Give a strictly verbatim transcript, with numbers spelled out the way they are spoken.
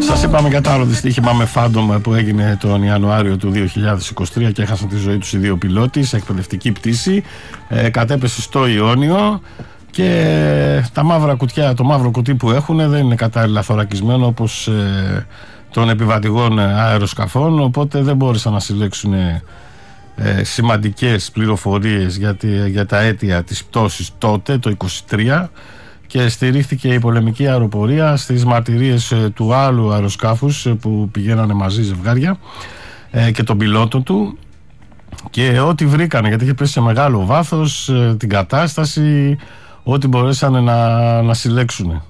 Σας είπαμε για το άλλο δυστύχημα με Phantom που έγινε τον Ιανουάριο του δύο χιλιάδες είκοσι τρία και έχασαν τη ζωή τους οι δύο πιλότοι σε εκπαιδευτική πτήση. Ε, κατέπεσε στο Ιόνιο και τα μαύρα κουτιά, το μαύρο κουτί που έχουν δεν είναι κατάλληλα θωρακισμένο όπως ε, των επιβατηγών αεροσκαφών, οπότε δεν μπόρεσαν να συλλέξουν ε, σημαντικές πληροφορίες για, τη, για τα αίτια της πτώσης τότε, το είκοσι τρία, και στηρίχθηκε η πολεμική αεροπορία στις μαρτυρίες ε, του άλλου αεροσκάφους ε, που πηγαίνανε μαζί ζευγάρια ε, και τον πιλότο του, και ό,τι βρήκανε, γιατί είχε πέσει σε μεγάλο βάθος, ε, την κατάσταση, ό,τι μπορέσανε να, να συλλέξουν.